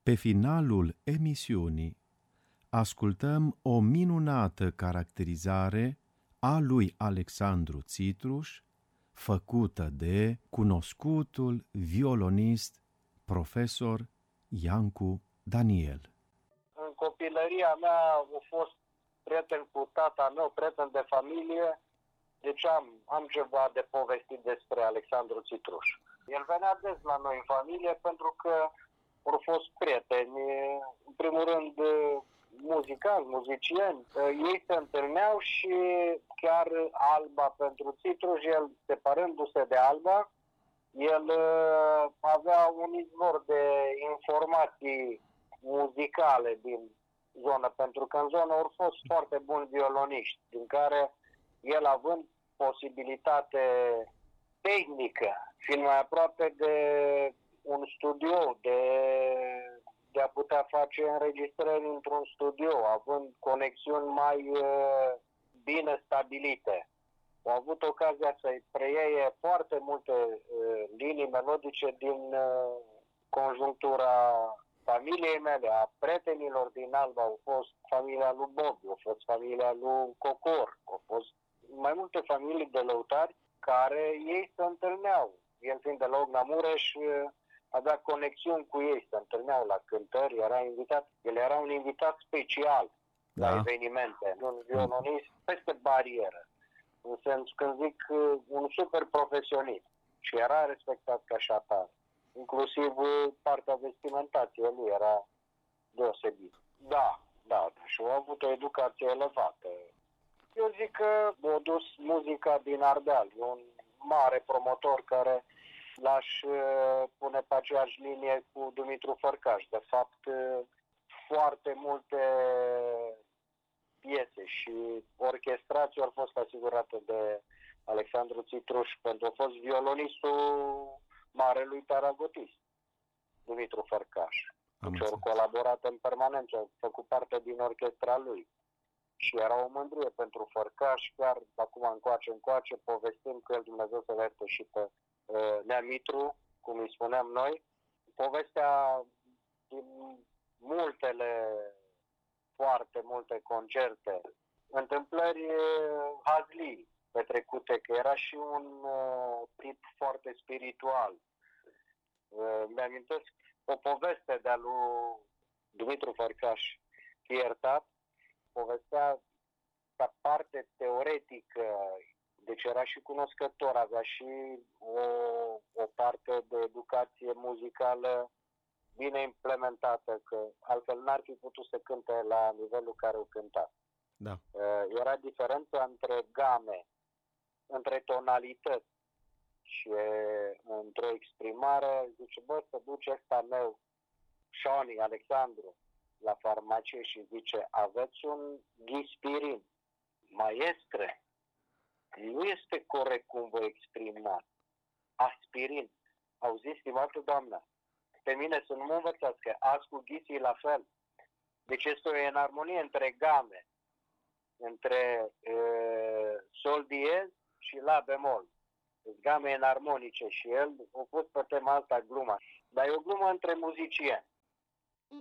Pe finalul emisiunii ascultăm o minunată caracterizare a lui Alexandru Țitruș, făcută de cunoscutul violonist profesor Iancu Daniel. În copilăria mea a fost prieten cu tata meu, prieten de familie, deci am ceva de povestit despre Alexandru Țitruș. El venea des la noi în familie pentru că au fost prieteni, în primul rând muzicanți, muzicieni. Ei se întâlneau și chiar Alba pentru Țitruș, el separându-se de Alba, el avea un izvor de informații muzicale din zonă, pentru că în zonă au fost foarte buni violoniști, din care el având posibilitate tehnică, fiind mai aproape de un studio, de a putea face înregistrări într-un studio, având conexiuni mai bine stabilite. Au avut ocazia să-i preie foarte multe linii melodice din conjunctura familiei mele, a prietenilor din Alba. Au fost familia lui Bobi, au fost familia lui Cocor, au fost mai multe familii de lăutari care ei se întâlneau. El fiind de la Ogna Mureș, avea conexiuni cu ei, se întâlneau la cântări, era invitat. El era un invitat special la evenimente, un violonist peste barieră. În sens, când zic, un super profesionist. Și era respectat ca și atare. Inclusiv partea vestimentației lui era deosebit. Da. Și au avut o educație elevată. Eu zic că a dus muzica din Ardeal. E un mare promotor care l-aș pune pe aceeași linie cu Dumitru Fărcaș. De fapt, foarte multe piese și orchestrații au fost asigurate de Alexandru Țitruș, pentru că a fost violonistul marelui taragotist, Dumitru Fărcaș. Deci au colaborat în permanență, au făcut parte din orchestra lui. Și era o mândrie pentru Fărcaș, chiar acum încoace, povestim cu el, Dumnezeu să verte și pe Nea Mitru, cum îi spuneam noi. Povestea din foarte multe concerte, întâmplări hazlii petrecute, că era și un tip foarte spiritual. Mi-amintesc o poveste de-a lui Dumitru Fărcaș, iertat, povestea ca parte teoretică, deci era și cunoscător, avea și o parte de educație muzicală bine implementată, că altfel n-ar fi putut să cânte la nivelul care o cânta. Da. Era diferența între game, între tonalități și într-o exprimare, zice, să duce ăsta meu, Șoni, Alexandru, la farmacie și zice, aveți un ghispirin, maestre, nu este corect cum vă exprimați. Aspirin. Auziți, stimată doamnă? Pe mine să nu mă învățați că azi cu ghisii la fel. Deci este o enarmonie între game, între sol diez și la bemol. Game enarmonice și el a pus pe tema asta gluma. Dar e o glumă între muzicieni.